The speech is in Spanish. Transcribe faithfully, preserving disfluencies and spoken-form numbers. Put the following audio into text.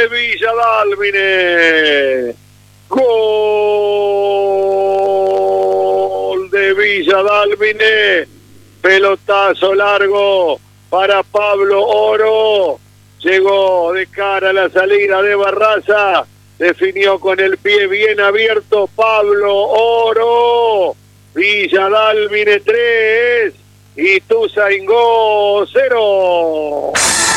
de Villa Dálmine. Gol de Villa Dálmine. Pelotazo largo para Pablo Oro. Llegó de cara a la salida de Barraza. Definió con el pie bien abierto Pablo Oro. Villa Dálmine tres. Ituzaingó cero.